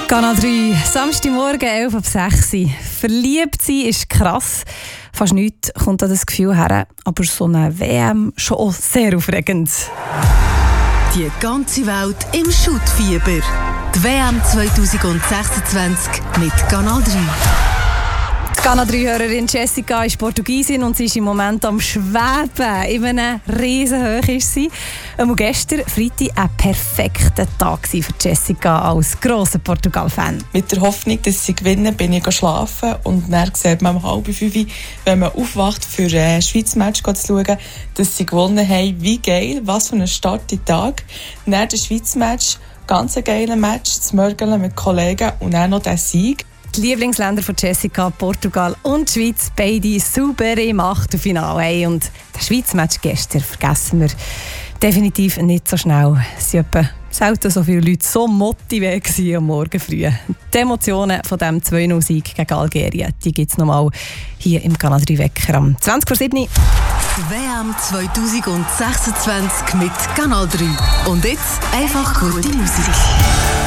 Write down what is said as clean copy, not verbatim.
Kanal 3, Samstagmorgen 11:06 Uhr. Verliebt sein ist krass. Fast nichts kommt an das Gefühl her. Aber so eine WM schon auch sehr aufregend. Die ganze Welt im Schuttfieber. Die WM 2026 mit Kanal 3. Die Kanal 3-Hörerin Jessica ist Portugiesin und sie ist im Moment am Schweben. In einem Riesenhoch ist sie. Und gestern, Freitag, ein perfekter Tag für Jessica als grosser Portugal-Fan. Mit der Hoffnung, dass sie gewinnen, bin ich schlafen. Und dann sieht man um 4:30, wenn man aufwacht, für ein Schweiz-Match zu schauen, dass sie gewonnen haben. Wie geil, was für ein Start in den Tag. Dann das Schweiz-Match, ganz ein geiler Match, das Mörgeln mit Kollegen und dann noch der Sieg. Die Lieblingsländer von Jessica, Portugal und die Schweiz, beide super im Achtelfinale. Und das Schweiz-Match gestern vergessen wir definitiv nicht so schnell. Es waren etwa selten so viele Leute so motiviert am Morgen früh. Die Emotionen von diesem 2-0-Sieg gegen Algerien, die gibt es nochmal hier im Kanal 3 Wecker am 20:07 Uhr. WM 2026 mit Kanal 3. Und jetzt einfach gute Musik.